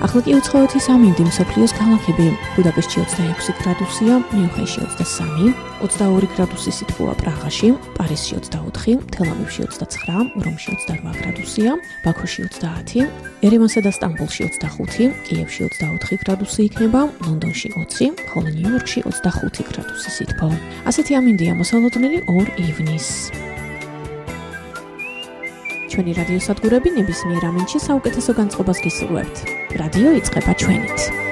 ახლა კი უცხოეთის ამინდი მსოფლიოს ქალაქები. ბუდაპეშტში 26 გრადუსია, მიუნხენში 23, 22 გრადუსი სითბოა პრაღაში, პარიზში 24, თელ-ავივში 29, რომში 28 გრადუსია, ბაქოში 30, ერევანსა და სტამბოლში 25, კიევში 24 გრადუსი იქნება, ლონდონში 20, ხოლო ნიუ-იორკში 25 გრადუსი სითბო. ასეთი ამინდია მოსალოდნელი 2 ივნისს. ჩვენი რადიო სადგურები ნებისმიერ ამინდში საუკეთესო განწყობას გისურვებთ. რადიო იწყება ჩვენით.